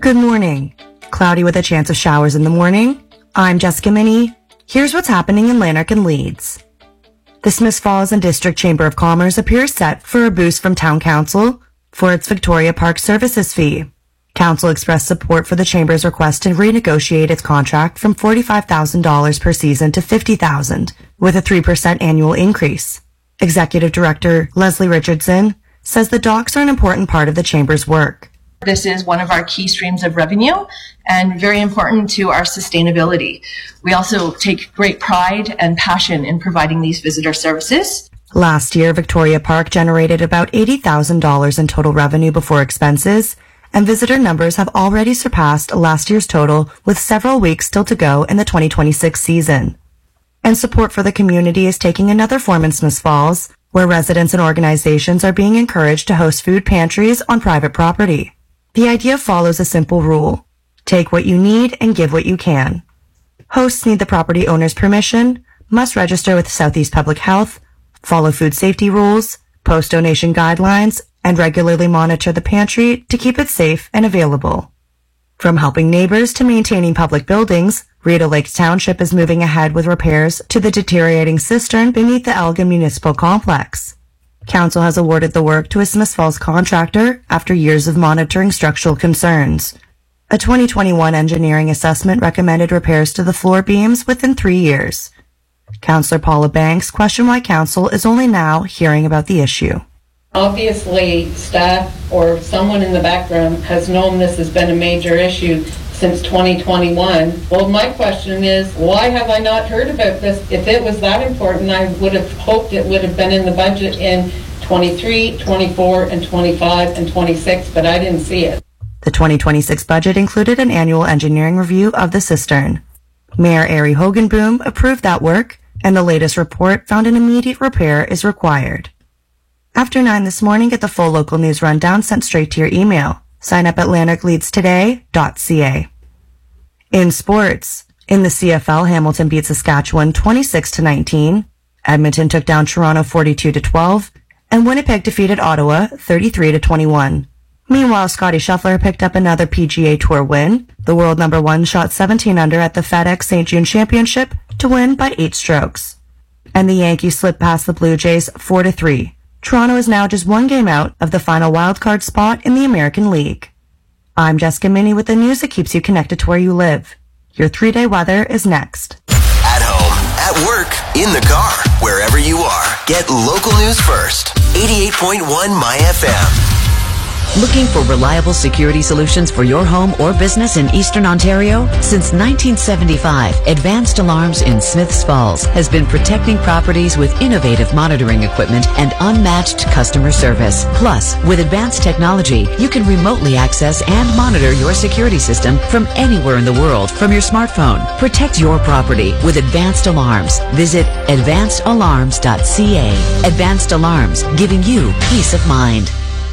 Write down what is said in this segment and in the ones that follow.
Good morning. Cloudy with a chance of showers in the morning. I'm Jessica Minnie. Here's what's happening in Lanark and Leeds. The Smiths Falls and District Chamber of Commerce appears set for a boost from Town Council for its Victoria Park services fee. Council expressed support for the Chamber's request to renegotiate its contract from $45,000 per season to $50,000, with a 3% annual increase. Executive Director Leslie Richardson says the docks are an important part of the Chamber's work. This is one of our key streams of revenue and very important to our sustainability. We also take great pride and passion in providing these visitor services. Last year, Victoria Park generated about $80,000 in total revenue before expenses, and visitor numbers have already surpassed last year's total, with several weeks still to go in the 2026 season. And support for the community is taking another form in Smiths Falls, where residents and organizations are being encouraged to host food pantries on private property. The idea follows a simple rule: take what you need and give what you can. Hosts need the property owner's permission, must register with Southeast Public Health, follow food safety rules, post donation guidelines, and regularly monitor the pantry to keep it safe and available. From helping neighbors to maintaining public buildings, Rideau Lake Township is moving ahead with repairs to the deteriorating cistern beneath the Elgin Municipal Complex. Council has awarded the work to a Smiths Falls contractor after years of monitoring structural concerns. A 2021 engineering assessment recommended repairs to the floor beams within 3 years. Councillor Paula Banks questioned why Council is only now hearing about the issue. Obviously, staff or someone in the background has known this has been a major issue since 2021. Well, my question is, why have I not heard about this? If it was that important, I would have hoped it would have been in the budget in 23, 24, and 25, and 26, but I didn't see it. The 2026 budget included an annual engineering review of the cistern. Mayor Ari Hogenboom approved that work, and the latest report found an immediate repair is required. After 9 this morning, get the full local news rundown sent straight to your email. Sign up at lanarkleadstoday.ca. In sports, in the CFL, Hamilton beat Saskatchewan 26-19. Edmonton took down Toronto 42-12, and Winnipeg defeated Ottawa 33-21. Meanwhile, Scottie Scheffler picked up another PGA Tour win. The world number one shot 17 under at the FedEx St. June Championship to win by 8 strokes. And the Yankees slipped past the Blue Jays 4-3. Toronto is now just 1 game out of the final wildcard spot in the American League. I'm Jessica Minnie with the news that keeps you connected to where you live. Your 3-day weather is next. At home, at work, in the car, wherever you are, get local news first. 88.1 My FM. Looking for reliable security solutions for your home or business in Eastern Ontario? Since 1975, Advanced Alarms in Smiths Falls has been protecting properties with innovative monitoring equipment and unmatched customer service. Plus, with advanced technology, you can remotely access and monitor your security system from anywhere in the world from your smartphone. Protect your property with Advanced Alarms. Visit advancedalarms.ca. Advanced Alarms, giving you peace of mind.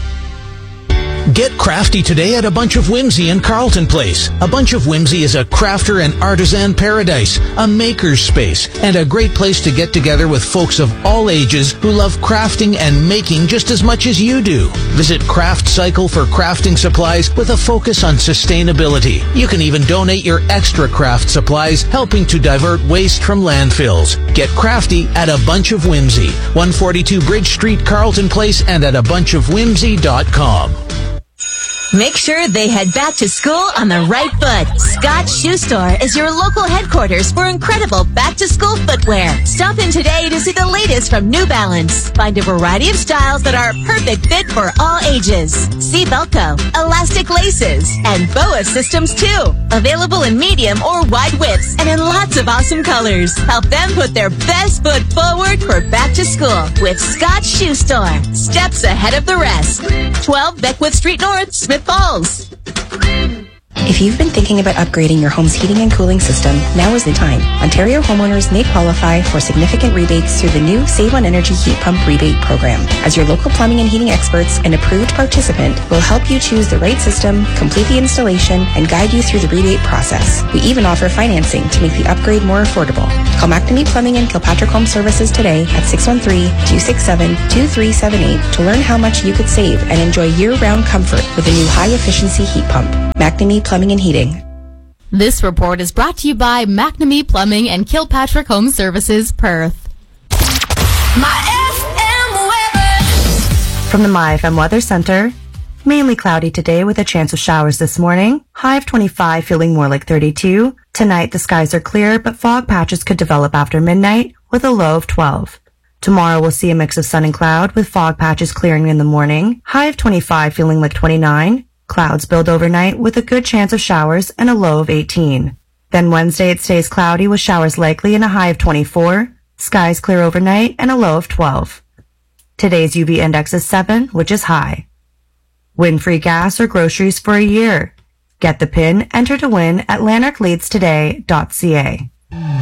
Get crafty today at A Bunch of Whimsy in Carleton Place. A Bunch of Whimsy is a crafter and artisan paradise, a maker's space, and a great place to get together with folks of all ages who love crafting and making just as much as you do. Visit Craft Cycle for crafting supplies with a focus on sustainability. You can even donate your extra craft supplies, helping to divert waste from landfills. Get crafty at A Bunch of Whimsy, 142 Bridge Street, Carleton Place, and at abunchofwhimsy.com. Make sure they head back to school on the right foot. Scott's Shoe Store is your local headquarters for incredible back-to-school footwear. Stop in today to see the latest from New Balance. Find a variety of styles that are a perfect fit for all ages. See Velcro, elastic laces, and BOA systems too. Available in medium or wide widths and in lots of awesome colors. Help them put their best foot forward for back to school with Scott's Shoe Store. Steps ahead of the rest. 12 Beckwith Street North, Smith Falls. If you've been thinking about upgrading your home's heating and cooling system, now is the time. Ontario homeowners may qualify for significant rebates through the new Save on Energy Heat Pump Rebate Program. As your local plumbing and heating experts and approved participant, will help you choose the right system, complete the installation, and guide you through the rebate process. We even offer financing to make the upgrade more affordable. Call McNamee Plumbing and Kilpatrick Home Services today at 613-267-2378 to learn how much you could save and enjoy year-round comfort with a new high-efficiency heat pump. McNamee Plumbing and Heating. This report is brought to you by McNamee Plumbing and Kilpatrick Home Services, Perth. From the MyFM Weather Center, mainly cloudy today with a chance of showers this morning. High of 25, feeling more like 32. Tonight, the skies are clear, but fog patches could develop after midnight with a low of 12. Tomorrow, we'll see a mix of sun and cloud with fog patches clearing in the morning. High of 25, feeling like 29. Clouds build overnight with a good chance of showers and a low of 18. Then Wednesday, it stays cloudy with showers likely and a high of 24. Skies clear overnight and a low of 12. Today's UV index is 7, which is high. Win free gas or groceries for a year. Get the PIN, enter to win at lanarkleadstoday.ca.